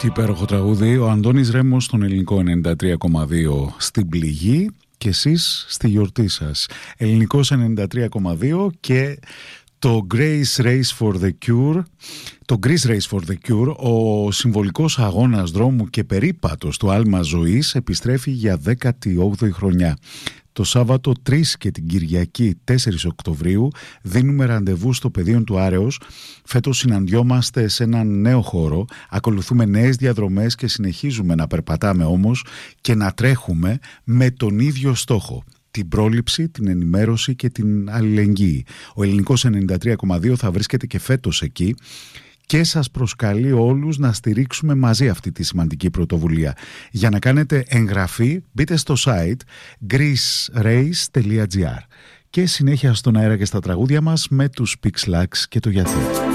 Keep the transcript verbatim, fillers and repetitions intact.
Υπέροχο τραγούδι, ο Αντώνης Ρέμος στον ελληνικό ενενήντα τρία κόμμα δύο στην πληγή και εσείς στη γιορτή σας. Ελληνικός ενενήντα τρία κόμμα δύο και το Grace Race for the Cure, το Greece Race for the Cure, ο συμβολικός αγώνας δρόμου και περίπατος του άλμα ζωής επιστρέφει για δέκατη όγδοη χρονιά. Το Σάββατο τρεις και την Κυριακή τέσσερις Οκτωβρίου δίνουμε ραντεβού στο Πεδίο του Άρεως. Φέτος συναντιόμαστε σε έναν νέο χώρο, ακολουθούμε νέες διαδρομές και συνεχίζουμε να περπατάμε όμως και να τρέχουμε με τον ίδιο στόχο: την πρόληψη, την ενημέρωση και την αλληλεγγύη. Ο Ελληνικός ενενήντα τρία κόμμα δύο θα βρίσκεται και φέτος εκεί και σας προσκαλεί όλους να στηρίξουμε μαζί αυτή τη σημαντική πρωτοβουλία. Για να κάνετε εγγραφή μπείτε στο site greece race τελεία gr και συνέχεια στον αέρα και στα τραγούδια μας με τους Pixlax και το γιατί.